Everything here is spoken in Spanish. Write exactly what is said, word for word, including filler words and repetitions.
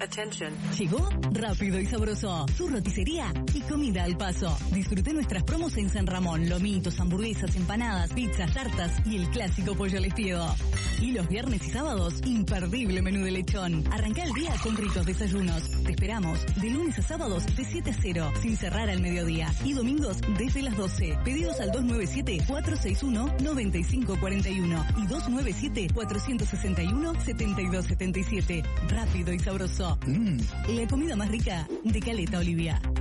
Attention. Llegó Rápido y Sabroso, su roticería y comida al paso. Disfruté nuestras promos en San Ramón, lomitos, hamburguesas, empanadas, pizzas, tartas y el clásico pollo al espiedo. Y los viernes y sábados, imperdible menú de lechón. Arranca el día con ricos desayunos. Te esperamos de lunes a sábados de siete a cero, sin cerrar al mediodía. Y domingos desde las doce. Pedidos al dos nueve siete, cuatro seis uno, nueve cinco cuatro uno y dos nueve siete, cuatro seis uno, siete dos siete siete. Rápido y Sabroso. Mm, la comida más rica de Caleta Olivia.